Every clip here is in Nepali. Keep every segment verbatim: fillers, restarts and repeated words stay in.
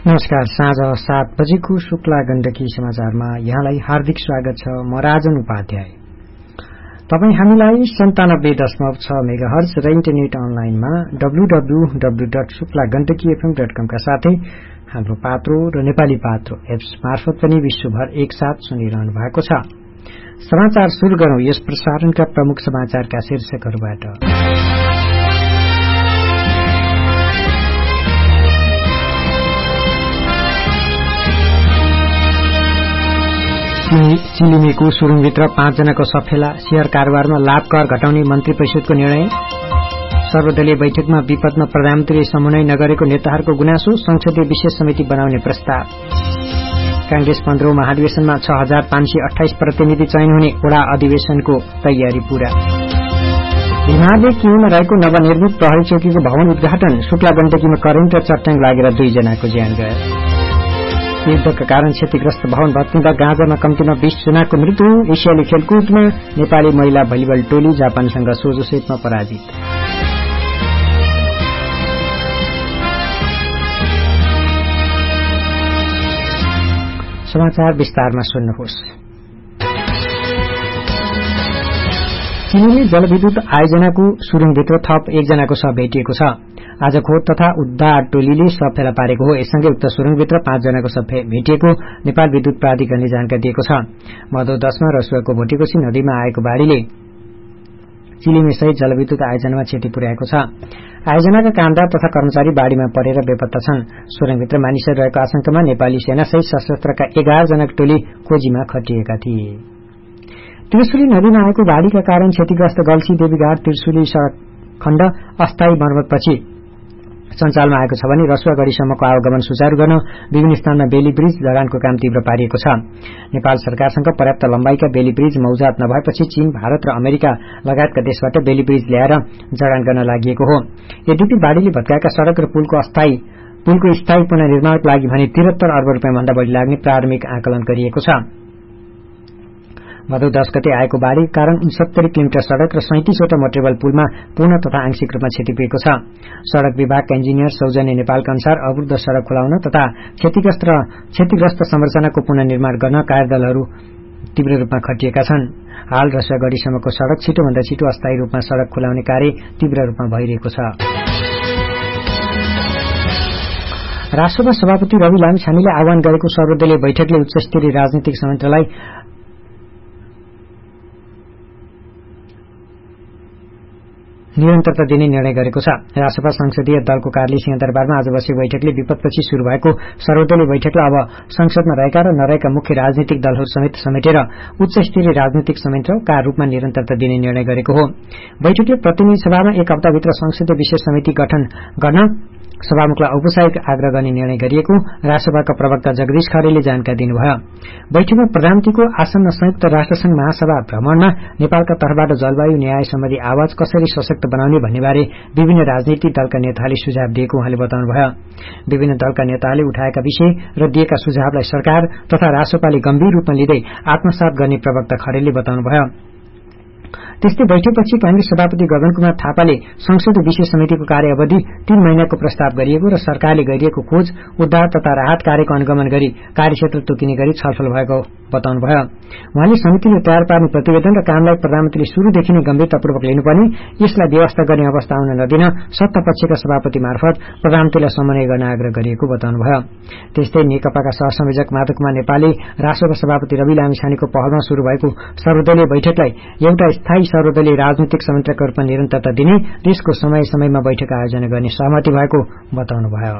नमस्कार। साँझ सात बजेको शुक्ला गण्डकी समाचारमा यहाँलाई हार्दिक स्वागत छ। म राजन उपाध्याय। तपाई हामीलाई सन्तानब्बे दशमलव छ मेगाहर्ज र इन्टरनेट अनलाइनमा W W W dot Shukla Gandaki FM dot कम का साथै हाम्रो पात्रो र नेपाली पात्रो एप्स मार्फत पनि विश्वभर एकसाथ सुनिरहनु भएको छ। समाचार शुरू गरौं यस प्रसारणका प्रमुख समाचारका शीर्षकहरूबाट। चिलिमेको सुरुङभित्र पाँचजनाको सफेला, शेयर कारोबारमा लाभ कर घटाउने मन्त्री परिषदको निर्णय, सर्वदलीय बैठकमा विपदमा प्रधानमन्त्री समन्वय नगरेको नेताहरूको गुनासो, संसदीय विशेष समिति बनाउने प्रस्ताव, कांग्रेस पन्ध्रौं महाधिवेशनमा छ हजार पाँच सय अठाइस प्रतिनिधि चयन हुने वडा अधिवेशनको तयारी पूरा, हिमालय किउमा रहेको नवनिर्मित प्रहरी चौकीको भवन उद्घाटन, शुक्ला गण्डकीमा करेन्ट र चट्याङ लागेर दुईजनाको ज्यान गयो, युद्धका कारण क्षतिग्रस्त भवन भत्किँदा गाँजामा कम्तीमा बीस जनाको मृत्यु, एसियाली खेलकुदमा नेपाली महिला भलिबल टोली जापानसँग सोझो सेटमा पराजित। समाचार विस्तारमा सुन्नुहोस्। चिलिमे जलविद्युत आयोजनाको सुरुङभित्र थप एकजनाको शव भेटिएको छ। आज खोज तथा उद्धार टोलीले शव फेला पारेको हो। यससँगै उक्त सुरुङभित्र पाँचजनाको शव भेटिएको नेपाल विद्युत प्राधिकरणले जानकारी दिएको छ। मधौ दशमा रसुवाको भोटेकोशी नदीमा आएको बाढ़ीले चिलिमे सहित जलविद्युत आयोजनामा क्षति पुर्याएको छ। आयोजनाका कामदार तथा कर्मचारी बाढ़ीमा परेर बेपत्ता छन्। सुरुङभित्र मानिसहरू रहेको आशंकामा नेपाली सेना सहित सशस्त्रका एघार जनाको टोली खोजीमा खटिएका थिए। त्रिशुली नदीमा आएको बाढ़ीका कारण क्षतिग्रस्त गल्सी देवीघाट त्रिशुली सड़क खण्ड अस्थायी मर्मतपछि सञ्चालमा आएको छ भने रसुवा गढीसम्मको आवागमन सुचारू गर्न विभिन्न स्थानमा बेली ब्रिज जडानको काम तीव्र पारिएको छ। नेपाल सरकारसँग पर्याप्त लम्बाइका बेली ब्रिज मौजात नभएपछि चीन, भारत र अमेरिका लगायतका देशबाट बेली ब्रिज ल्याएर जडान गर्न लागि हो। यद्यपि बाढ़ीले भत्काएका सड़क र पुलको अस्थायी पुलको स्थायी पुनर्निर्माणका लागि भने त्रिहत्तर अर्ब रुपियाँ भन्दा बढ़ी लाग्ने प्रारम्भिक आकलन गरिएको छ। भदौ दश गते आएको बाढ़ीका कारण उनसत्तरी किलोमिटर सड़क र सैंतीसवटा मोटरेबल पुलमा पूर्ण तथा आंशिक रूपमा क्षति पुगेको छ। सड़क विभागका इन्जिनियर सौजन्य नेपालका अनुसार अवरुद्ध सड़क खुलाउन तथा क्षतिग्रस्त र क्षतिग्रस्त संरचनाको पुनर्निर्माण गर्न कार्यदलहरू तीव्र रूपमा खटिएका छन्। हाल रसुवागढीसम्मको सड़क छिटोभन्दा छिटो अस्थायी रूपमा सड़क खुलाउने कार्य तीव्र रूपमा भइरहेको छ। राष्ट्रसभा सभापति रवि लामिछानेले आह्वान गरेको सर्वदलीय बैठकले उच्चस्तरीय राजनीतिक संयन्त्रलाई निरन्तरता दिने निर्णय गरेको छ। राष्ट्रसभा संसदीय दलको कार्यालय सिंहदरबारमा आज बसेको बैठकले विपदपछि शुरू भएको सर्वदलीय बैठकलाई अब संसदमा रहेका र नरहेका मुख्य राजनीतिक दलहरू समेत समेटेर उच्च स्तरीय राजनीतिक संयन्त्रका रूपमा निरन्तरता दिने निर्णय गरेको हो। बैठकले प्रतिनिधि सभामा एक हप्ताभित्र संसदीय विशेष समिति गठन गर्न सभामुखलाई औपचारिक आग्रह गर्ने निर्णय गरिएको राष्ट्रसभाका प्रवक्ता जगदीश खरेलले जानकारी दिनुभयो। बैठकमा प्रधानमन्त्रीको आसन्न संयुक्त राष्ट्रसंघ महासभा भ्रमणमा नेपालका तर्फबाट जलवायु न्याय सम्बन्धी आवाज कसरी सशक्त बनाउने भन्नेबारे विभिन्न राजनीतिक दलका नेताहरूले सुझाव दिएको उहाँले बताउनुभयो। विभिन्न दलका नेताहरूले उठाएका विषय र दिएका सुझावलाई सरकार तथा राष्ट्रपाले गम्भीर रूपमा लिँदै आत्मसात गर्ने प्रवक्ता खरेलले बताउनुभयो। त्यस्तै बैठकपछि कांग्रेस सभापति गगन कुमार थापाले संसदीय विशेष समितिको कार्य अवधि तीन महिनाको प्रस्ताव गरिएको र सरकारले गरिएको खोज उद्धार तथा राहत कार्यको अनुगमन गरी कार्यक्षेत्र तोकिने गरी छलफल भएको बताउनुभयो। उहाँले समितिले तयार पार्ने प्रतिवेदन र कामलाई प्रधानमन्त्रीले शुरूदेखि नै गम्भीरतापूर्वक लिनुपर्ने, यसलाई व्यवस्था गर्ने अवस्था आउन नदिन सत्तापक्षका सभापति मार्फत प्रधानमन्त्रीलाई समन्वय गर्न आग्रह गरिएको बताउनुभयो। त्यस्तै नेकपाका सहसंयोजक माधव कुमार नेपालले राष्ट्रसभा सभापति रवि लामिछानेको पहलमा शुरू भएको सर्वदलीय बैठकलाई एउटा स्थायी सर्वदलीय राजनीतिक संयन्त्रका रूपमा निरन्तरता दिने र यसको समय समयमा बैठक आयोजना गर्ने सहमति भएको बताउनुभयो।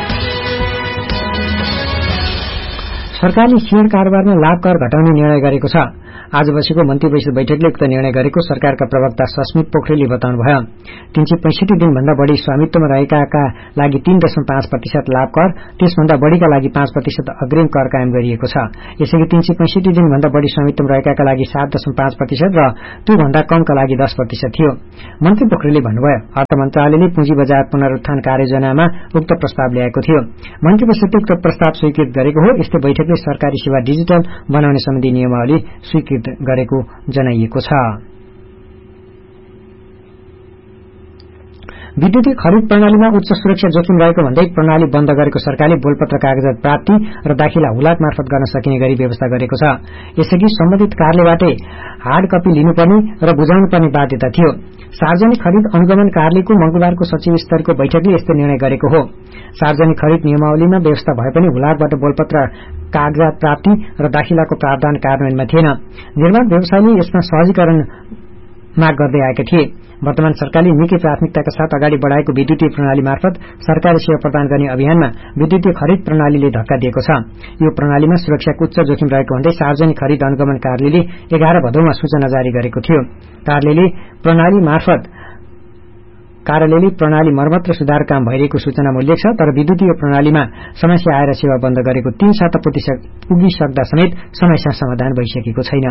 सरकारले शेयर कारोबारमा लाभ कर घटाउने निर्णय गरेको छ। आज बसेको मन्त्री परिषद बैठकले उक्त निर्णय गरेको सरकारका प्रवक्ता सस्मित पोखरेलले बताउनुभयो। तीन सय पैंसठी दिनभन्दा बढ़ी स्वामित्वमा रहेकाका लागि तीन दशमलव पाँच प्रतिशत लाभ कर, त्यसभन्दा बढ़ीका लागि पाँच प्रतिशत अग्रिम कर कायम गरिएको छ। यसैगरी तीन सय पैंसठी दिनभन्दा बढ़ी स्वामित्वमा रहेकाका लागि सात दशमलव पाँच प्रतिशत र त्योभन्दा कमका लागि दस प्रतिशत थियो। मन्त्री पोखरेलले भन्नुभयो, अर्थ मन्त्रालयले पुँजी बजार पुनरुत्थान कार्ययोजनामा उक्त प्रस्ताव ल्याएको थियो। मन्त्री परिषदले उक्त प्रस्ताव स्वीकृत गरेको हो। यस्तै बैठकले सरकारी सेवा डिजिटल बनाउने सम्बन्धी नियमावली स्वीकृत गरेको जनाइएको छ। विद्युतीय खरिद प्रणालीमा उच्च सुरक्षा जोखिम रहेको भन्दै प्रणाली बन्द गरेको सरकारले बोलपत्र कागजात प्राप्ति र दाखिला हुलाक मार्फत गर्न सकिने गरी व्यवस्था गरेको छ। यसअघि सम्बन्धित कार्यालयबाटै हार्ड कपी लिनुपर्ने र बुझाउनु पर्ने बाध्यता थियो। सार्वजनिक खरिद अनुगमन कार्यालयको मंगलबारको सचिव स्तरको बैठकले यस्तो निर्णय गरेको हो। सार्वजनिक खरिद नियमावलीमा व्यवस्था भए पनि हुलाकबाट बोलपत्र कागजात प्राप्ति र दाखिलाको प्रावधान कार्यान्वयनमा थिएन। निर्माण व्यवसायले यसमा सहजीकरण माग गर्दै आएका थिए। वर्तमान सरकारले निकै प्राथमिकताका साथ अगाडि बढ़ाएको विद्युतीय प्रणाली मार्फत सरकारी सेवा प्रदान गर्ने अभियानमा विद्युतीय खरिद प्रणालीले धक्का दिएको छ। यो प्रणालीमा सुरक्षाको उच्च जोखिम रहेको भन्दै सार्वजनिक खरिद अनुगमन कार्यालयले एघार भदौमा सूचना जारी गरेको थियो। कार्यालयले प्रणाली मार्फत कार्यालयले प्रणाली मर्मत र सुधार काम भइरहेको सूचनामा उल्लेख छ। तर विद्युतीय प्रणालीमा समस्या आएर सेवा बन्द गरेको तीन साता पुगिसक्दा समेत समस्या समाधान भइसकेको छैन।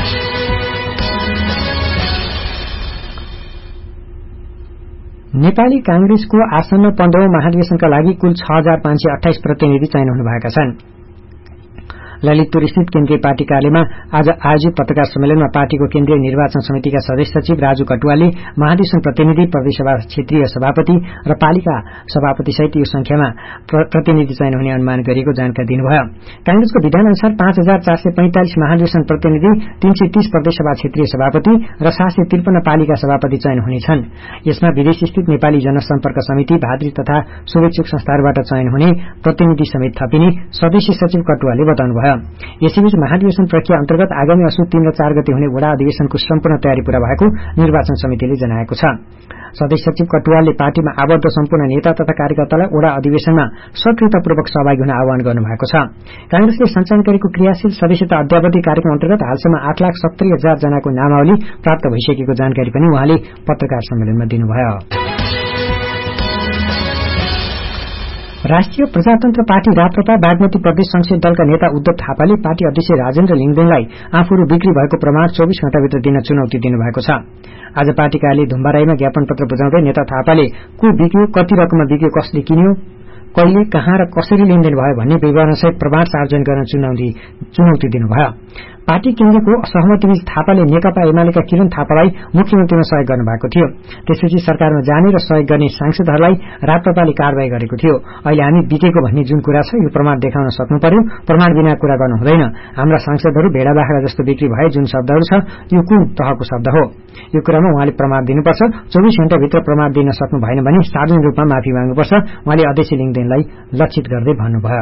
नेपाली कांग्रेसको आसन्न पन्ध्रौं महाधिवेशनका लागि कुल छ हजार पाँच सय अठाइस प्रतिनिधि चयन हुनुभएका छन्। ललितपुर स्थित केन्द्रीय पार्टी कार्यालयमा आज आयोजित पत्रकार सम्मेलनमा पार्टीको केन्द्रीय निर्वाचन समितिका सदस्य सचिव राजु कटुवालले महाधिवेशन प्रतिनिधि, प्रदेशसभा क्षेत्रीय सभापति र पालिका सभापति सहित यो संख्यामा प्रतिनिधि चयन हुने अनुमान गरिएको जानकारी दिनुभयो। कांग्रेसको विधान अनुसार पाँच हजार चार सय पैंतालिस महाधिवेशन प्रतिनिधि, तीन सय तीस प्रदेशसभा क्षेत्रीय सभापति र सात सय त्रिपन्न पालिका सभापति चयन हुनेछन्। यसमा विदेश स्थित नेपाली जनसम्पर्क समिति, भाद्री तथा शुभेच्छुक संस्थाहरूबाट चयन हुने प्रतिनिधि समेत थपिने सदस्य सचिव कटुवालले बताउनुभयो। यसैबीच महाधिवेशन प्रक्रिया अन्तर्गत आगामी असोज तीन र चार गते हुने वडा अधिवेशनको सम्पूर्ण तयारी पूरा भएको निर्वाचन समितिले जनाएको छ। सदस्य सचिव कटुवालले पार्टीमा आबद्ध सम्पूर्ण नेता तथा कार्यकर्तालाई वडा अधिवेशनमा सक्रियतापूर्वक सहभागी हुन आह्वान गर्नुभएको छ। कांग्रेसले सञ्चालन गरेको क्रियाशील सदस्यता अद्यावधि कार्यक्रम अन्तर्गत हालसम्म आठ लाख सत्तरी हजार जनाको नामावली प्राप्त भइसकेको जानकारी पनि उहाँले पत्रकार सम्मेलनमा दिनुभयो। राष्ट्रिय प्रजातन्त्र पार्टी राप्रपा बागमती प्रदेश संसदीय दलका नेता उद्धव थापाले पार्टी अध्यक्ष राजेन्द्र लिङदेनलाई आफूहरू बिक्री भएको प्रमाण चौबीस घण्टाभित्र दिन चुनौती दिनुभएको छ। आज पार्टी कार्यालय धुम्बाराईमा ज्ञापन पत्र बुझाउँदै नेता थापाले को बिक्यो, कति रकममा बिक्यो, कसले किन्यो, कहिले, कहाँ र कसरी लेनदेन भयो भन्ने विवरणसहित प्रमाण सार्वजनिक गर्न चुनौती दिनुभयो। पार्टी केन्द्रको सहमतिबीच थापाले नेकपा एमालेका किरण थापालाई मुख्यमन्त्रीमा सहयोग गर्नुभएको थियो। त्यसपछि सरकारमा जाने र सहयोग गर्ने सांसदहरूलाई राप्रपाले कारवाही गरेको थियो। अहिले हामी बिकेको भन्ने जुन कुरा छ यो प्रमाण देखाउन सक्नु पर्यो। प्रमाण बिना कुरा गर्नु हुँदैन। हाम्रा सांसदहरू भेडा बाख्रा जस्तो बिक्री भए जुन शब्दहरू छ यो कुन तहको शब्द हो? यो कुरामा उहाँले प्रमाण दिनुपर्छ। चौबीस घण्टाभित्र प्रमाण दिन सक्नु भएन भने सार्वजनिक रूपमा माफी माग्नुपर्छ, उहाँले अध्यक्ष लिङदेनलाई लक्षित गर्दै भन्नुभयो।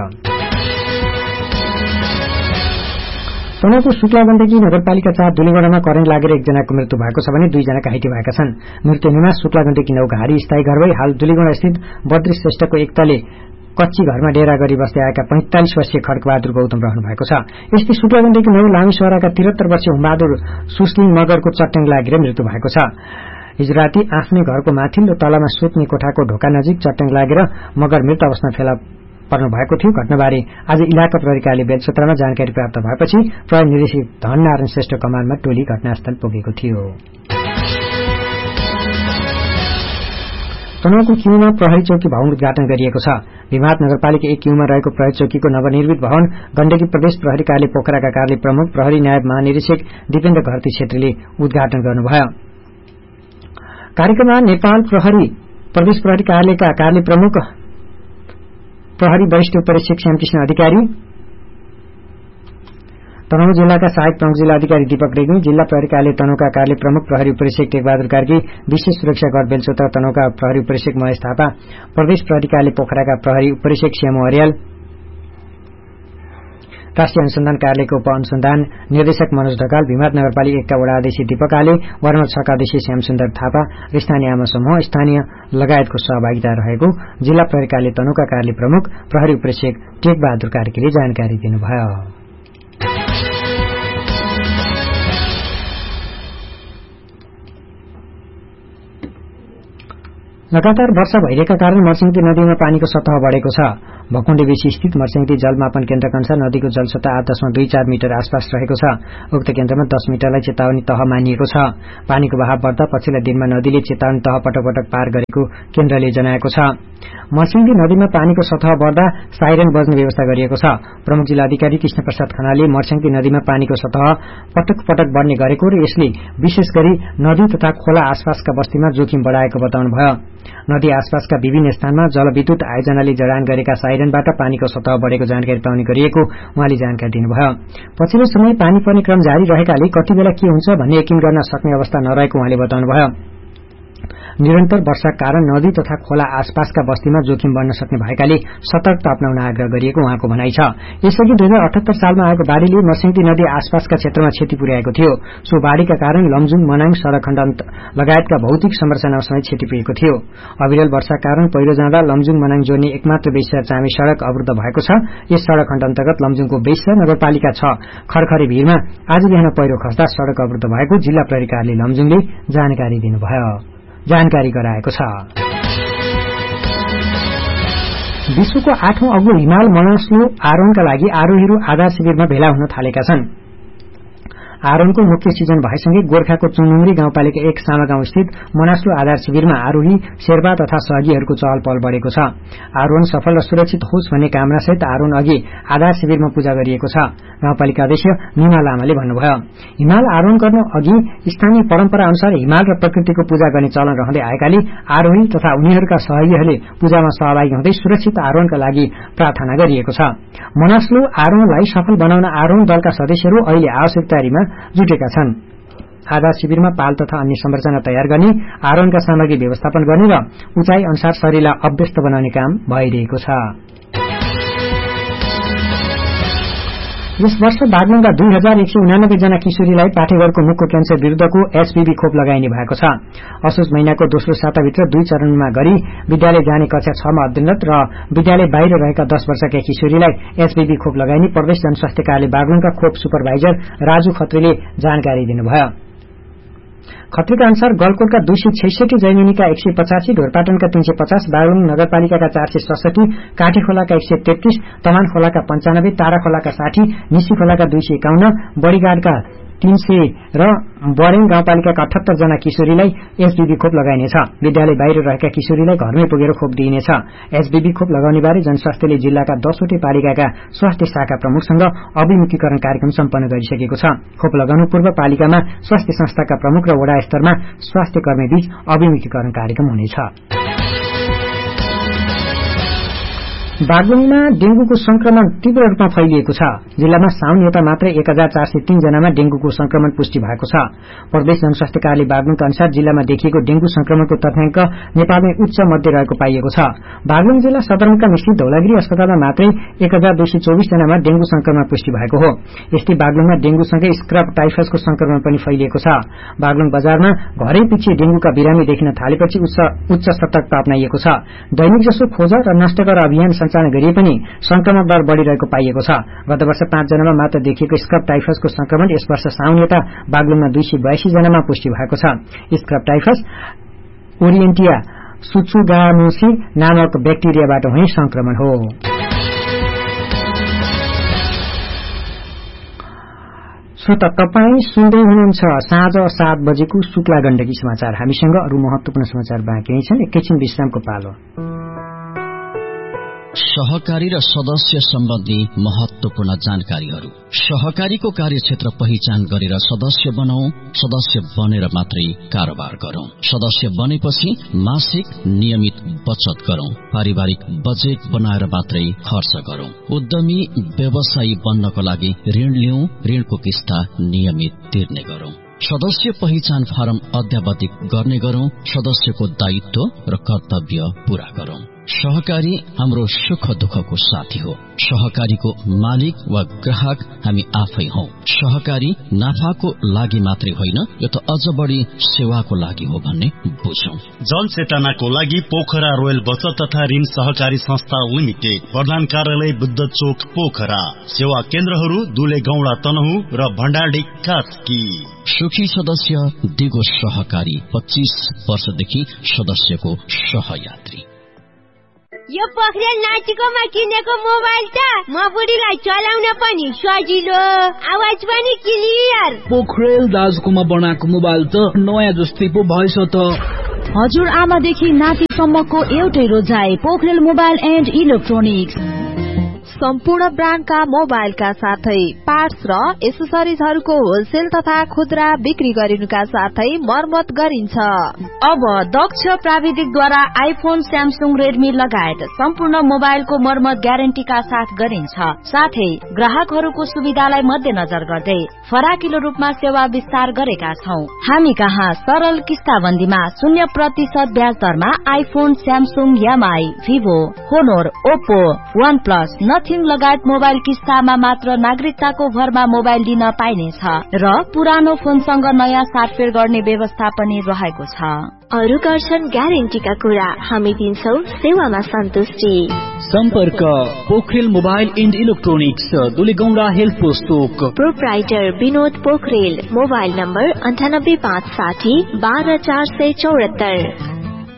तनहुँको शुक्लागण्डकी नगरपालिका चार दुलीगढ़मा करेन्ट लागेर एकजनाको मृत्यु भएको छ भने दुईजना घाइते भएका छन्। मृत्यु हुनेमा शुक्लागण्डकी नौघारी स्थायी घर भई हाल दुलीगढ़ स्थित बद्री श्रेष्ठको एकतले कच्ची घरमा डेरा गरी बस्दै आएका पैंतालिस वर्षीय खड्कबहादुर गौतम रहनु भएको छ। यस्तै शुक्लागण्डकी नौ लामीसराका त्रिहत्तर वर्षीय हुमबहादुर सुस्लिङ मगरको चट्याङ लागेर मृत्यु भएको छ। हिजो राति आफ्नै घरको माथिल्लो तलामा सुत्ने कोठाको ढोका नजिक चट्याङ लागेर मगर मृत अवस्थामा फेला पर्नु भएको थियो। घटनाबारे आज इलाका प्रहरी कार्यालय बेलसोत्रमा जानकारी प्राप्त भएपछि प्रहरी निर्देशक धननारायण श्रेष्ठ कमानमा टोली घटनास्थल पुगेको थियो। तनहुँको किउमा प्रहरी चौकी भवन उद्घाटन गरिएको छ। भिमात नगरपालिका एक किउमा रहेको प्रहरी चौकीको नवनिर्मित भवन गण्डकी प्रदेश प्रहरी कार्यालय पोखराका कार्यालय प्रमुख प्रहरी नायब महानिरीक्षक दिपेन्द्र घरती छेत्रीले उद्घाटन गर्नुभयो। कार्यक्रममा नेपाल प्रहरी प्रदेश प्रहरी कार्यालयका कार्यालय प्रमुख प्रहरी वरिष्ठ उपरीक्षक श्यामकृष्ण अधिकारी, तनहुँ जिल्लाका सहायक प्रमुख जिल्ला अधिकारी दीपक रेग्मी, जिल्ला प्रहरी कार्यालय तनहुँका कार्यालय प्रमुख प्रहरी उपरीक्षक टेकबहादुर कार्की, विशेष सुरक्षा गढ बेलसोत्रा तनहुँका प्रहरी उपरीक्षक महेश थापा, प्रदेश प्रहरी कार्यालय पोखराका प्रहरी उपरीक्षक श्यामु अर्याल, राष्ट्रिय अनुसन्धान कार्यालयको उप अनुसन्धान निर्देशक मनोज ढकाल, भिमात नगरपालिका एकका वडा अध्यक्ष दीपक आले, वार्ड नम्बर छका अध्यक्ष श्यामसुन्दर थापा र स्थानीय आमा समूह, स्थानीय लगायतको सहभागिता रहेको जिल्ला प्रहरी कार्यालय तनहुँका कार्यालय प्रमुख प्रहरी उपरीक्षक टेकबहादुर कार्कीले जानकारी दिनुभयो। लगातार वर्षा भइरहेका कारण मर्सिङती नदीमा पानीको सतह बढेको छ। भकुण्डे बेसी स्थित मर्स्याङ्दी जलमापन केन्द्रका अनुसार नदीको जलसतह आठ दशमलव दुई चार मिटर आसपास रहेको छ। उक्त केन्द्रमा दस मिटरलाई चेतावनी तह मानिएको छ। पानीको बहाव बढ्दा पछिल्ला दिनमा नदीले चेतावनी तह पटक पटक पार गरेको केन्द्रले जनाएको छ। मर्स्याङ्दी नदीमा पानीको सतह बढ्दा साइरन बज्ने व्यवस्था गरिएको छ। प्रमुख जिल्लाधिकारी कृष्ण प्रसाद खनालले मर्स्याङ्दी नदीमा पानीको सतह पटक पटक बढ्ने गरेको र यसले विशेष गरी नदी तथा खोला आसपासका बस्तीमा जोखिम बढ़ाएको बताउनुभयो। नदी आसपासका विभिन्न स्थानमा जलविद्युत आयोजनाले जडान गरेका साइरनबाट पानीको सतह बढ़ेको जानकारी पाउने गरिएको उहाँले जानकारी दिनुभयो। पछिल्लो समय पानी पर्ने क्रम जारी रहेकाले कति बेला के हुन्छ भन्ने यकिन गर्न सक्ने अवस्था नरहेको उहाँले बताउनुभयो। निरन्तर वर्षाका कारण नदी तथा खोला आसपासका बस्तीमा जोखिम बढ्न सक्ने भएकाले सतर्कता अपनाउन आग्रह गरिएको उहाँको भनाइ छ। यसअघि दुई हजार अठहत्तर सालमा आएको बाढ़ीले मर्स्याङ्दी नदी आसपासका क्षेत्रमा क्षति पुर्याएको थियो। सो बाढ़ीका कारण लमजुङ मनाङ सड़क खण्ड लगायतका भौतिक संरचना समेत क्षति पुगेको थियो। अविरल वर्षाका कारण पहिरो जाँदा लमजुङ मनाङ जोड्ने एकमात्र बेस्या चामे सड़क अवरुद्ध भएको छ। यस सड़क खण्ड अन्तर्गत लमजुङको बेस्या नगरपालिका छ खरखरे भीरमा आज बिहान पहिरो खस्दा सड़क अवरुद्ध भएको जिल्ला प्रहरी कार्यालय लमजुङले जानकारी दिनुभयो जानकारी गराएको छ। विश्वको आठौं अग्लो हिमाल मनस्लो आरोहणका लागि आरोहीहरू आधार शिविरमा भेला हुन थालेका छन्। आरोहणको मुख्य सिजन भएसँगै गोर्खाको चुनुङ्री गाउँपालिका एक सामा गाउँ स्थित मनास्लो आधार शिविरमा आरोही शेर्पा तथा सहयोगीहरूको चहल पहल बढ़ेको छ। आरोहण सफल र सुरक्षित होस् भन्ने कामनासहित आरोहण अघि आधार शिविरमा पूजा गरिएको छ। गाउँपालिका अध्यक्ष निमा लामाले भन्नुभयो, हिमाल आरोहण गर्न अघि स्थानीय परम्परा अनुसार हिमाल र प्रकृतिको पूजा गर्ने चलन रहँदै आएकाले आरोही तथा उनीहरूका सहयोगीहरूले पूजामा सहभागी हुँदै सुरक्षित आरोहणका लागि प्रार्थना गरिएको छ। मनास्लो आरोहणलाई सफल बनाउन आरोहण दलका सदस्यहरू अहिले आवश्यक तयारीमा जुटेका छन्। आधार शिविरमा पाल तथा अन्य संरचना तयार गर्ने, आरोहणका सामग्री व्यवस्थापन गर्ने र उचाइ अनुसार शरीरलाई अभ्यस्त बनाउने काम भइरहेको छ। यस वर्ष बागलुङका दुई हजार एक सय उनानब्बे जना किशोरीलाई पाठेघरको मुखको क्यान्सर विरूद्धको एचपीभी खोप लगाइने भएको छ। असोज महिनाको दोस्रो साताभित्र दुई चरणमा गरी विद्यालय जाने कक्षा छमा अध्ययनरत र विद्यालय बाहिर रहेका दस वर्षका किशोरीलाई एचपीभी खोप लगाइने प्रदेश जनस्वास्थ्य कार्यालय बागलुङका खोप सुपरभाइजर राजु खत्रीले जानकारी दिनुभयो। खत्रीका अनुसार गलकोटका दुई सय छैसठी, जैमिनीका एक सय पचासी, ढोरपाटनका तीन सय पचास, बागलुङ नगरपालिकाका चार सय सडसठी, काठी खोलाका एक सय तेत्तीस, तमान खोलाका पञ्चानब्बे, तारा खोलाका साठी, निसी खोलाका दुई सय एकाउन्न, बड़ीगाडका तीन सय र बरेङ गाउँपालिकाका अठहत्तर जना किशोरीलाई एचबीबी खोप लगाइनेछ। विद्यालय बाहिर रहेका किशोरीलाई घरमै पुगेर खोप दिइनेछ। एचबीबी खोप लगाउने बारे जनस्वास्थ्यले जिल्लाका दसवटै पालिकाका स्वास्थ्य शाखा प्रमुखसँग अभिमुखीकरण कार्यक्रम सम्पन्न गरिसकेको छ। खोप लगाउनु पूर्व पालिकामा स्वास्थ्य संस्थाका प्रमुख र वडा स्तरमा स्वास्थ्य कर्मीबीच अभिमुखीकरण कार्यक्रम हुनेछ। बागलुङमा डेंगूको संक्रमण तीव्र रूपमा फैलिएको छ। जिल्लामा साउन यता मात्रै एक हजार चार सय तीन जनामा डेंगूको संक्रमण पुष्टि भएको छ। प्रदेश जनस्वास्थ्य कार्यालय बागलुङका अनुसार जिल्लामा देखिएको डेंगू संक्रमणको तथ्याङ्क नेपालमै उच्च मध्ये रहेको पाइएको छ। बागलुङ जिल्ला सदरमुकाम स्थित धौलागिरी अस्पतालमा मात्रै एक हजार दुई सय चौबिस जनामा डेंगू संक्रमण पुष्टि भएको हो। यस्तै बागलुङमा डेंगूसँगै स्क्रब टाइफसको संक्रमण पनि फैलिएको छ। बागलुङ बजारमा घरै पछि डेंगूका बिरामी देखिन थालेपछि उच्च सतर्कता अपनाइएको छ। दैनिक जसो खोज र नष्ट गर अभियान सञ्चालन गरिए पनि संक्रमण दर बढ़िरहेको पाइएको छ। गत वर्ष पाँच जनामा मात्र देखिएको स्क्रब टाइफसको संक्रमण यस वर्ष साउन यता बागलुङमा दुई सय बयासी जनामा पुष्टि भएको छ। स्क्रब टाइफस ओरिएन्टिया सुचुगामुसी नामक ब्याक्टेरियाबाट हुने संक्रमण हो। श्रोता, तपाई सुन्दै हुनुहुन्छ साँझ सात बजेको शुक्ला गण्डकी समाचार। हामीसँग अरू महत्वपूर्ण समाचार बाँकी नै छन्। एकैछिन विश्रामको पालो। सहकारी र सदस्य सम्बन्धी महत्वपूर्ण जानकारीहरू। सहकारीको कार्यक्षेत्र पहिचान गरेर सदस्य बनाऊ। सदस्य बनेर मात्रै कारोबार गरौं। सदस्य बनेपछि मासिक नियमित बचत गरौं। पारिवारिक बजेट बनाएर मात्रै खर्च गरौं। उद्यमी व्यवसायी बन्नको लागि ऋण लिऊ। ऋणको किस्ता नियमित तिर्ने गरौं। सदस्य पहिचान फारम अध्यावधिक गर्ने गरौं। सदस्यको दायित्व र कर्तव्य पूरा गरौं। सहकारी हाम्रो सुख दुःखको साथी हो। सहकारीको मालिक वा ग्राहक हामी आफै हौ। सहकारी नाफाको लागि मात्रै होइन, यो त अझ बढी सेवाको लागि हो भन्ने बुझौं। जनचेतनाको लागि पोखरा रोयल बचत तथा ऋण सहकारी संस्था लिमिटेड, प्रधान कार्यालय बुद्ध चोक पोखरा। सेवा केन्द्रहरू दुले गौडा तनहु र भण्डारडी कास्की। सुखी सदस्य दिगो सहकारी, पच्चीस वर्षदेखि सदस्यको सहयात्री। यो पोखरेल नाचिकोमा किनेको मोबाइल त म बुढीलाई चलाउन पनि सजिलो, आवाज पनि क्लियर। पोखरेल दाजुकोमा बनाएको मोबाइल त नयाँ जस्तै पो भएछ त। हजुर आमादेखि नातिसम्मको एउटै रोजाइ, पोखरेल मोबाइल एन्ड इलेक्ट्रोनिक्स। सम्पूर्ण ब्रान्डका मोबाइलका साथै पार्ट्स र एसेसरिजहरूको होलसेल तथा खुद्रा बिक्री गरिनुका साथै मर्मत गरिन्छ। अब दक्ष प्राविधिकद्वारा आइफोन, स्यामसुङ, रेडमी लगायत सम्पूर्ण मोबाइलको मर्मत ग्यारेन्टीका साथ गरिन्छ। साथै ग्राहकहरूको सुविधालाई मध्यनजर गर्दै फराकिलो रूपमा सेवा विस्तार गरेका छौं। हामी कहाँ सरल किस्ताबन्दीमा शून्य प्रतिशत ब्याज दरमा iPhone, Samsung, MI, Vivo, होनोर, Oppo, one plus, nothing लगायत मोबाइल किस्तामा मात्र नागरिकताको भरमा मोबाइल दिन पाइनेछ र पुरानो फोनसँग नयाँ साटफेर गर्ने व्यवस्था पनि रहेको छ। अरु गर्छन् ग्यारेन्टीका कुरा, हामी दिन्छौं सेवामा सन्तुष्टि। सम्पर्क Pokharel mobile and electronics, Dulegaunda health post Chowk. Proprietor Vinod Pokharel, mobile number अन्ठानब्बे पाँच साठी बाह्र चार सय चौरात्तर।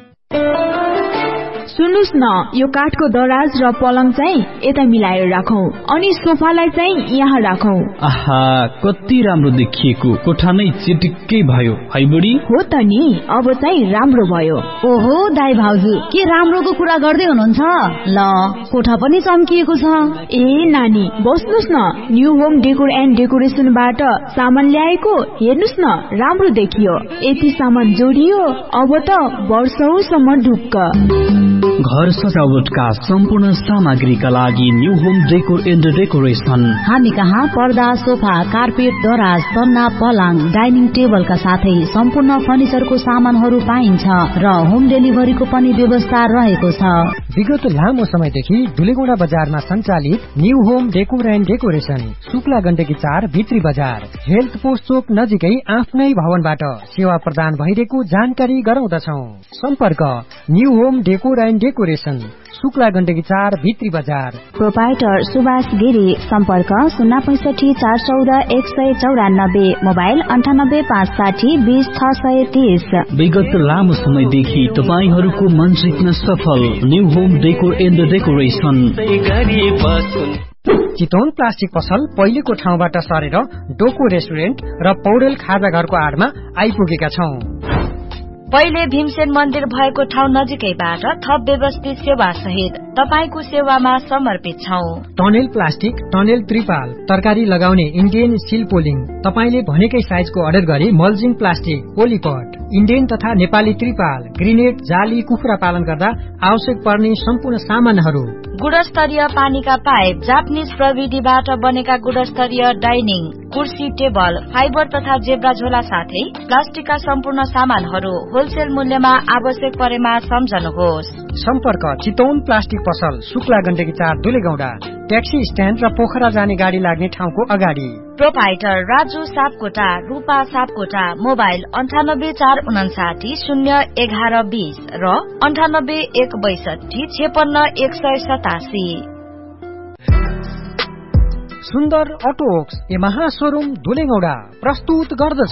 सुन्नुस् न, यो काठको दराज र पलङ चाहिँ यता मिलाएर राखौं अनि सोफालाई चाहिँ यहाँ राखौं। आहा, कति राम्रो देखिएको, कोठा नै चिटिक्कै भयो है बुढी। हो त नि, अब चाहिँ राम्रो भयो। ओहो दाइ भाउजू, के राम्रोको कुरा गर्दै हुनुहुन्छ? ल, कोठा पनि चम्किएको छ। ए नानी, बस्नुस् न, न्यू होम डेकोर एन्ड डेकोरेसनबाट सामान ल्याएको, हेर्नुस् न, राम्रो देखियो। यति सामान जोडियो, अब त वर्षौसम्म ढुक्क। घर सजावटका सम्पूर्ण सामग्रीका लागि new home decor and decoration. हामी कहाँ पर्दा, सोफा, कार्पेट, दराज, तन्ना, पलङ, डाइनिङ टेबलका साथै सम्पूर्ण फर्निचरको सामानहरू पाइन्छ र होम डेलिभरीको पनि व्यवस्था रहेको छ। विगत लामो समयदेखि दुलेगौंडा बजारमा सञ्चालित new home decor and decoration, Shukla Gandaki चार, भित्री बजार, हेल्थ पोस्ट चोक नजिकै आफ्नै भवनबाट सेवा प्रदान भइरहेको जानकारी गराउँदछौ। सम्पर्क new home decor and decoration, Shukla Gandaki चार, भित्री बजार। प्रोपाइटर सुभाष गिरी, सम्पर्क शून्य पैंसठी चार चौध एक सय चौरानब्बे, मोबाइल अन्ठानब्बे पाँच साठी बीस छ सय तीस। विगत लामो समयदेखि तपाईहरूको मन जित्न सफल new home decor and decoration. Chitwan plastic पसल पहिलेको ठाउँबाट सरेर डोको रेस्टुरेन्ट र पौडेल खाजा घरको आडमा आइपुगेका छौं। पहिले भीमसेन मन्दिर भएको ठाउँ नजिकैबाट थप व्यवस्थित सेवा सहित तपाईको सेवामा समर्पित छौं। टनेल प्लास्टिक, टनेल त्रिपाल, तरकारी लगाउने इन्डियन स्टिल पोलिङ, तपाईले भनेकै साइजको अर्डर गरी मल्जिङ प्लास्टिक, पोलिपट, इन्डियन तथा नेपाली त्रिपाल, ग्रिनेट, जाली, कुखुरा पालन गर्दा आवश्यक पर्ने सम्पूर्ण सामानहरू, गुणस्तरीय पानीका पाइप, जापानिज प्रविधिबाट बनेका गुणस्तरीय डाइनिङ, कुर्सी, टेबल, फाइबर तथा जेब्रा झोला साथै प्लास्टिकका सम्पूर्ण सामानहरू होलसेल मूल्यमा आवश्यक परेमा सम्झनुहोस्। सम्पर्क चितवन प्लास्टिक पसल, शुक्ला गण्डकी चार, दुलेगौंडा, ट्याक्सी स्ट्यान्ड र पोखरा जाने गाडी लाग्ने ठाउँको अगाडि। प्रोपाइटर राजु सापकोटा, रूपा सापकोटा, मोबाइल अन्ठानब्बे चार उनासाठी शून्य एघार बीस र अन्ठानब्बे एक बैसठी छेपन्न एक सय सतासी। सुन्दर अटोक्स यमाहा शोरूम दुलेगौंडा प्रस्तुत गर्दछ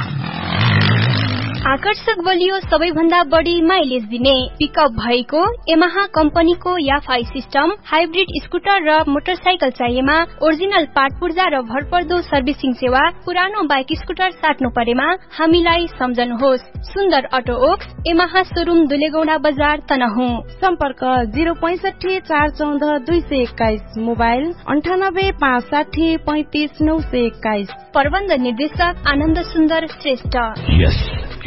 आकर्षक बलियो सबैभन्दा बढी माइलेज दिने पिकअप भएको यमाहा कम्पनीको याफाई सिस्टम, हाइब्रिड स्कुटर र मोटरसाइकल चाहिएमा ओरिजिनल पार्ट पूर्जा र भरपर्दो सर्भिसिङ सेवा, पुरानो बाइक स्कुटर साट्नु परेमा हामीलाई सम्झनुहोस्। सुन्दर auto Woakes Yamaha showroom Dulegaunda बजार तनहुँ। सम्पर्क जिरो पैंसठी चार चौध दुई सय एक्काइस, मोबाइल अन्ठानब्बे पाँच साठी पैंतिस नौ सय एक्काइस। प्रबन्ध निर्देशक आनन्द सुन्दर श्रेष्ठ। yes.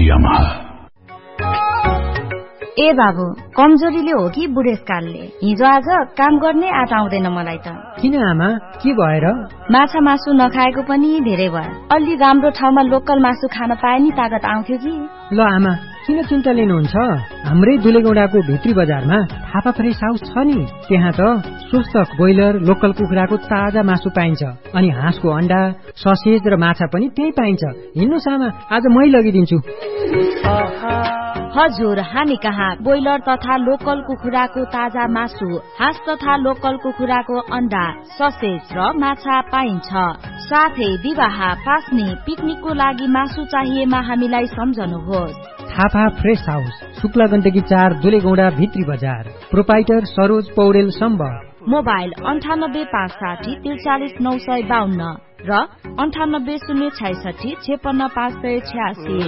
ए बाबु, कमजोरीले हो कि बुढेसकालले? हिजो आज काम गर्ने आँट आउँदैन मलाई त। किन आमा, के भएर? माछा मासु नखाएको पनि धेरै भयो। अलि राम्रो ठाउँमा लोकल मासु खान पाए नि तागत आउँथ्यो कि। ल आमा, किन चिन्ता लिनुहुन्छ? हाम्रै दुलेगौंडाको भित्री बजारमा थापा फ्रेस हाउस छ नि, त्यहाँ त स्वस्थ ब्रोइलर, लोकल कुखुराको ताजा मासु पाइन्छ अनि हाँसको अण्डा, ससेज र माछा पनि त्यही पाइन्छ। हिँड्नुस् आमा, आज मै लगिदिन्छु। हजुर, हामी कहाँ ब्रोइलर तथा लोकल कुखुराको ताजा मासु, हाँस तथा लोकल कुखुराको अण्डा, ससेज र माछा पाइन्छ। साथै विवाह, पास्ने, पिकनिकको लागि मासु चाहिएमा हामीलाई सम्झनुहोस्। थापा फ्रेस हाउस, शुक्ला गण्डकी चार, दुलेगौंडा भित्री बजार। प्रोपाइटर सरोज पौडेल सम्भव। मोबाइल अन्ठानब्बे पाँच साठी त्रिचालिस नौ सय बाहन्न र अन्ठानब्बे शून्य छैसठी छेपन्न पाँच सय छ्यासी।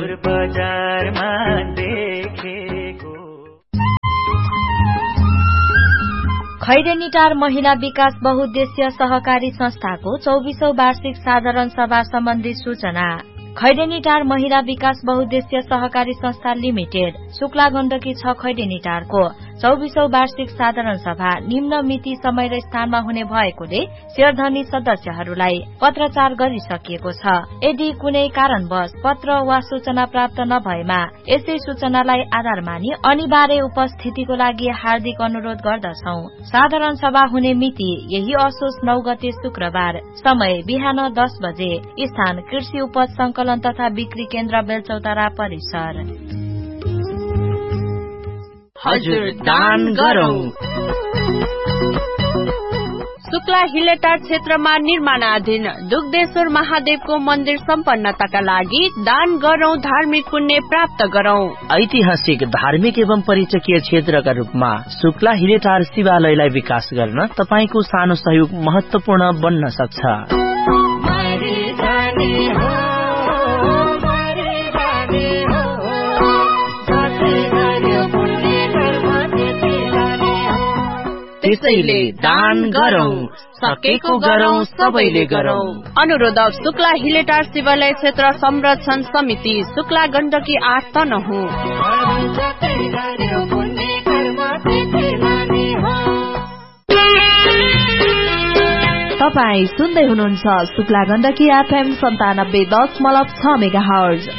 खैरेनीटार महिला विकास बहुद्देश्य सहकारी संस्थाको चौबीसौं वार्षिक साधारण सभा सम्बन्धी सूचना। खैरेनीटार महिला विकास बहुद्देश्य सहकारी संस्था लिमिटेड शुक्ला गण्डकी छ खैरेनीटारको चौबीसौं वार्षिक साधारण सभा निम्न मिति समय र स्थानमा हुने भएकोले शेयरधनी सदस्यहरूलाई पत्रचार गरिसकिएको छ। यदि कुनै कारणवश पत्र वा सूचना प्राप्त नभएमा यसै सूचनालाई आधार मानि अनिवार्य उपस्थितिको लागि हार्दिक अनुरोध गर्दछौ। साधारण सभा हुने मिति यही असोज नौ गते शुक्रबार, समय बिहान दस बजे, स्थान कृषि उपज संकलन तथा बिक्री केन्द्र बेलचौतारा परिसर। हजुर दान गरौं। शुक्ला हिलेटार क्षेत्रमा निर्माणाधीन दुग्धेश्वर महादेवको मन्दिर सम्पन्नताका लागि दान गरौं, धार्मिक पुण्य प्राप्त गरौं। ऐतिहासिक, धार्मिक एवं पर्यटकीय क्षेत्रका रूपमा शुक्ला हिलेटार शिवालयलाई विकास गर्न तपाईको सानो सहयोग महत्वपूर्ण बन्न सक्छ। त्यसैले दान गरौं, सकेको गरौं, सबैले गरौं। अनुरोधक शुक्ला हिलेटार शिवालय क्षेत्र संरक्षण समिति, शुक्ला गण्डकी आठ तनहुँ। तपाई सुन्दै हुनुहुन्छ शुक्ला गण्डकी एफएम सन्तानब्बे दशमलव छ मेगा हर्ज।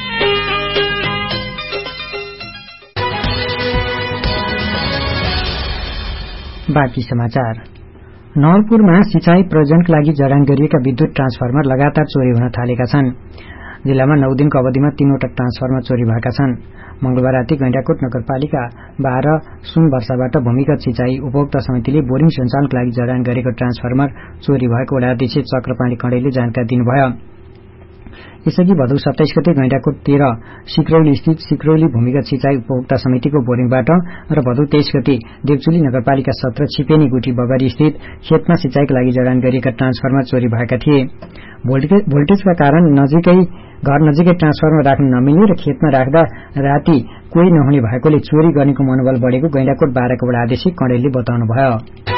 बाँकी समाचार। नवलपुरमा सिंचाई प्रयोजनका लागि जडान गरिएका विद्युत ट्रान्सफर्मर लगातार चोरी हुन थालेका छन्। जिल्लामा नौ दिनको अवधिमा तीनवटा ट्रान्सफर्मर चोरी भएका छन्। मंगलबार राति गैंडाकोट नगरपालिका बाह्र सुन वर्षाबाट भूमिगत सिंचाई उपभोक्ता समितिले बोरिङ सञ्चालनका लागि जडान गरेको ट्रान्सफर्मर चोरी भएको वडाध्यक्ष चक्रपाणी कणेलले जानकारी दिनुभयो। यसअघि भदौ सत्ताइस गते गैंडाकोट तेह्र सिक्रौली स्थित सिक्रौली भूमिगत सिंचाई उपभोक्ता समितिको बोरिङबाट र भदौ तेइस गते देवचुली नगरपालिका सत्र छिपेनी गुठी बगरी स्थित खेतमा सिंचाईका लागि जडान गरिएका ट्रान्सफर्मर चोरी भएका थिए। भोल्टेजका कारण नजिकै घर नजिकै ट्रान्सफर्मर राख्न नमिल्ने र खेतमा राख्दा राति कोही नहुने भएकोले चोरी गर्नेको मनोबल बढेको गैंडाकोट बाह्रका वडाध्यक्ष कणेलले बताउनुभयो।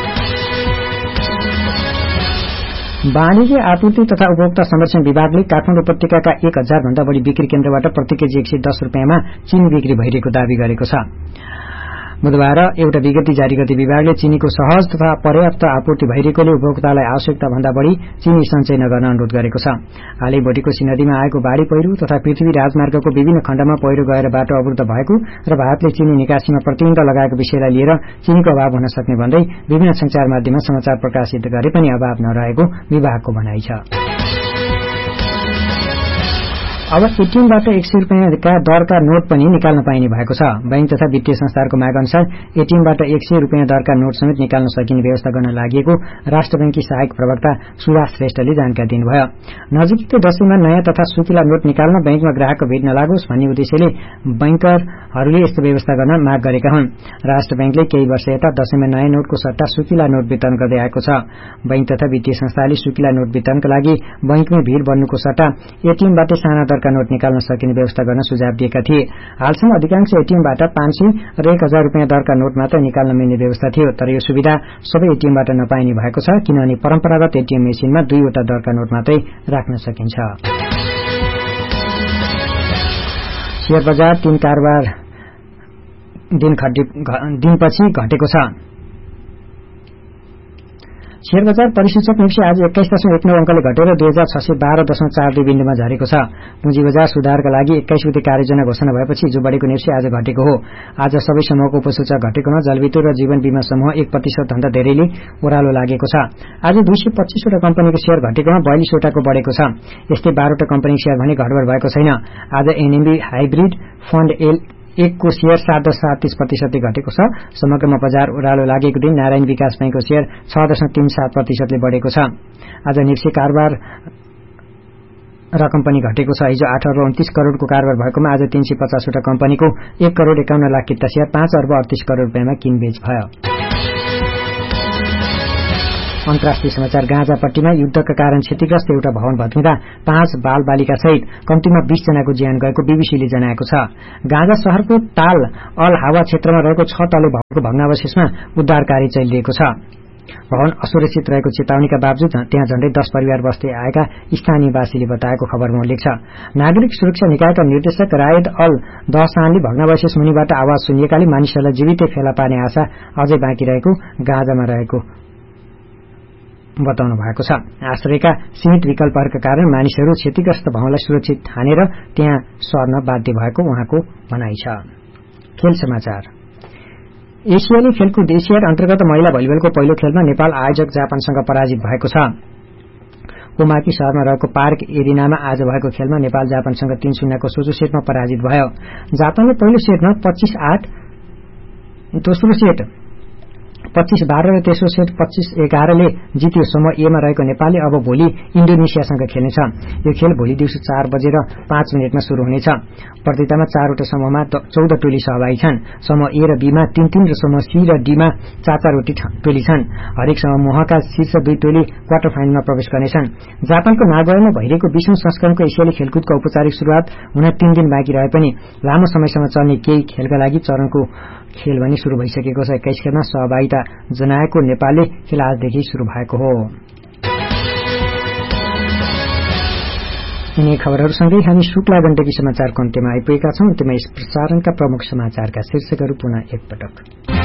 वाणिज्य आपूर्ति तथा उपभोक्ता संरक्षण विभागले काठमाडौँ उपत्यकाका एक हजार भन्दा बढ़ी बिक्री केन्द्रबाट प्रति केजी एक सय दस रूपियाँमा चिनी बिक्री भइरहेको दावी गरेको छ। बुधबार एउटा विज्ञप्ति जारी गर्दै विभागले चिनीको सहज तथा पर्याप्त आपूर्ति भइरहेकोले उपभोक्तालाई आवश्यकता भन्दा बढ़ी चिनी सञ्चय नगर्न अनुरोध गरेको छ। हालै भोटेकोशी नदीमा आएको बाढ़ी पहिरो तथा पृथ्वी राजमार्गको विभिन्न खण्डमा पहिरो गएर बाटो अवरुद्ध भएको र भारतले चिनी निकासीमा प्रतिबन्ध लगाएको विषयलाई लिएर चिनीको अभाव हुन सक्ने भन्दै विभिन्न संचार माध्यममा समाचार प्रकाशित गरे पनि अभाव नरहेको विभागको भनाइ छ। अब एटीएमबाट एक सय रूपियाँका दरका नोट पनि निकाल्न पाइने भएको छ। बैंक तथा वित्तीय संस्थाहरूको माग अनुसार एटीएमबाट एक सय रूपियाँ दरका नोट समेत निकाल्न सकिने व्यवस्था गर्न लागि राष्ट्र बैंककी सहायक प्रवक्ता सुभाष श्रेष्ठले जानकारी दिनुभयो। नजिकै दशैंमा नयाँ तथा सुकिला नोट निकाल्न बैंकमा ग्राहकको भीड़ नलागोस् भन्ने उद्देश्यले बैंकरहरूले यस्तो व्यवस्था गर्न माग गरेका हुन्। राष्ट्र बैंकले केही वर्ष यता दशैंमा नयाँ नोटको सट्टा सुकिला नोट वितरण गर्दै आएको छ। बैंक तथा वित्तीय संस्थाले सुकिला नोट वितरणका लागि बैंकमै भीड़ बढ्नुको सट्टा एटीएमबाट साना दर नोट निकाल्न सकिने व्यवस्था गर्न सुझाव दिएका थिए। हालसम्म अधिकांश एटीएमबाट पाँच सय र एक हजार रूपियाँ दरका नोट मात्र निकाल्न मिल्ने व्यवस्था थियो, तर यो सुविधा सबै एटीएमबाट नपाइने भएको छ किनभने परम्परागत एटीएम मेसिनमा दुईवटा दरका नोट मात्रै राख्न सकिन्छ। शेयर बजार तीन कारोबार दिनपछि घटेको छ। शेयर बजार परिसूचक निफ्टी आज एक्काइस दशमलव एक नौ अंकले घटेर दुई हजार छ सय बाह्र दशमलव चार दुई बिन्दुमा झरेको छ। पुँजी बजार सुधारका लागि एक्काइस गते कार्ययोजना घोषणा भएपछि जो बढेको निफ्टी आज घटेको हो। आज सबै समूहको उपसूचक घटेकोमा जलविद्युत र जीवन बीमा समूह एक प्रतिशत भन्दा धेरैले ओह्रालो लागेको छ। आज दुई सय पच्चीसवटा कम्पनीको शेयर घटेकोमा बयालिसवटाको बढेको छ। यस्तै बाह्रवटा कम्पनीको शेयर भने घटबढ भएको छैन। आज एनएमबी हाइब्रिड फण्ड एल एक को शेयर सात दशमलव सात तीस प्रतिशतले घटेको छ। समग्रमा बजार ओह्रालो लागेको दिन नारायण विकास बैंकको शेयर छ दशमलव तीन सात प्रतिशतले बढ़ेको छ। आज निफ्टी कारोबार रकम पनि घटेको छ। हिजो आठ अर्ब उन्तीस करोड़को कारोबार भएकोमा आज तीन सय पचासवटा कम्पनीको एक करोड़ एकाउन्न लाख किता शेयर पाँच अर्ब अडतीस करोड़ रुपियाँमा किनबेच भयो। अन्तर्राष्ट्रिय समाचार। गाँजापट्टीमा युद्धका कारण क्षतिग्रस्त एउटा भवन भत्किँदा पाँच बाल बालिका सहित कम्तीमा बीस जनाको ज्यान गएको बीबीसीले जनाएको छ। गाँजा शहरको ताल अल हावा क्षेत्रमा रहेको छ तले भवनको भग्नावशेषमा उद्धार कार्य चलिरहेको छ। भवन असुरक्षित रहेको चेतावनीका बावजुद त्यहाँ झण्डै दस परिवार बस्दै आएका स्थानीयवासीले बताएको खबरमा उल्लेख छ। नागरिक सुरक्षा निकायका निर्देशक रायद अल दहसानले भग्नावशेष मुनिबाट आवाज सुनिएकाले मानिसहरूलाई जीवितै फेला पार्ने आशा अझै बाँकी रहेको गाँजामा रहेको बताउनु भएको छ। आश्रयका सीमित विकल्पहरूका कारण मानिसहरू क्षतिग्रस्त भवनलाई सुरक्षित ठानेर त्यहाँ सर्न बाध्य भएको उहाँको भनाइ छ। खेल समाचार। एसियाली खेलकुद एसियाड अन्तर्गत महिला भलिबलको पहिलो खेलमा नेपाल आयोजक जापानसँग पराजित भएको छ। कोमाकी शहरमा रहेको पार्क एरिनामा आज भएको खेलमा नेपाल जापानसँग तीन शून्यको सोझो सेटमा पराजित भयो। जापानले पहिलो सेटमा पच्चीस आठ, दोस्रो सेट पच्चीस बाह्र र तेस्रो सेट पच्चीस एघारले जित्यो। समूह एमा रहेको नेपालले अब भोलि इण्डोनेसियासँग खेल्नेछ। यो खेल भोलि दिउँसो चार बजेर पाँच मिनटमा शुरू हुनेछ। प्रतियोगितामा चारवटा समूहमा चौध टोली सहभागी छन्। समूह ए र बीमा तीन तीन र समूह सी र डीमा चार चारवटी टोली छन्। हरेक समूहका शीर्ष दुई टोली क्वार्टर फाइनलमा प्रवेश गर्नेछन्। जापानको नागोयामा भइरहेको बीसौं संस्करणको एसियाली खेलकुदको औपचारिक शुरूआत हुन तीन दिन बाँकी रहे पनि लामो समयसम्म चल्ने केही खेलका लागि चरणको खेल पनि शुरू भइसकेको छ। एक्काइस खेलमा सहभागिता जनाएको नेपालले खेल आजदेखि शुरू भएको हो। यिनै खबरहरूसँगै हामी शुक्ला गण्डकी समाचारको अन्त्यमा आइपुगेका छौं। अन्त्यमा यस प्रसारणका प्रमुख समाचारका शीर्षकहरू पुनः एकपटक।